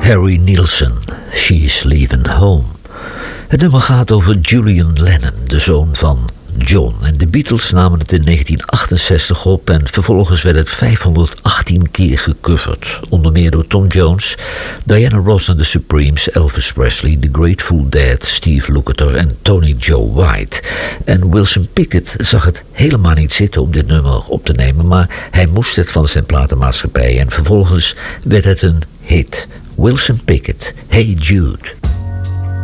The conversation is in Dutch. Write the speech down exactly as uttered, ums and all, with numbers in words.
Harry Nilsson, She's Leaving Home. Het nummer gaat over Julian Lennon, de zoon van John. En de Beatles namen het in negentien achtenzestig op en vervolgens werd het vijfhonderdachttien keer gecoverd. Onder meer door Tom Jones, Diana Ross and the Supremes, Elvis Presley, The Grateful Dead, Steve Lukather en Tony Joe White. En Wilson Pickett zag het helemaal niet zitten om dit nummer op te nemen, maar hij moest het van zijn platenmaatschappij en vervolgens werd het een hit. Wilson Pickett, Hey Jude.